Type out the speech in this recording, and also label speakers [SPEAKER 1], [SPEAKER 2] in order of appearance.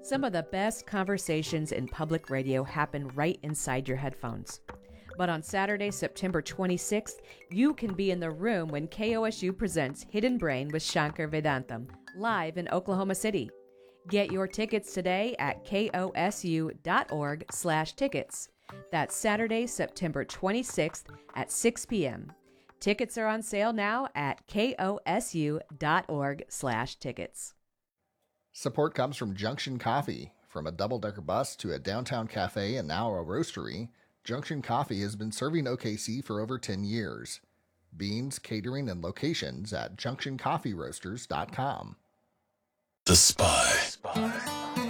[SPEAKER 1] Some of the best conversations in public radio happen right inside your headphones. But on Saturday, September 26th, you can be in the room when KOSU presents Hidden Brain with Shankar Vedantam, live in Oklahoma City. Get your tickets today at kosu.org/tickets. That's Saturday, September 26th at 6 p.m. Tickets are on sale now at kosu.org/tickets.
[SPEAKER 2] Support comes from Junction Coffee. From a double-decker bus to a downtown cafe and now a roastery, Junction Coffee has been serving OKC for over 10 years. Beans, catering, and locations at junctioncoffeeroasters.com.
[SPEAKER 3] The Spy.